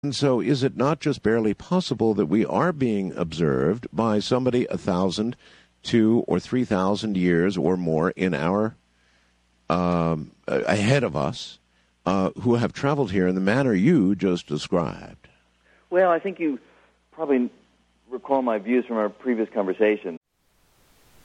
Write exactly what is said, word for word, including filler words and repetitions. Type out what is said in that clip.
And so is it not just barely possible that we are being observed by somebody a thousand, two or three thousand years or more in our, um, ahead of us, uh, who have traveled here in the manner you just described? Well, I think you probably recall my views from our previous conversation.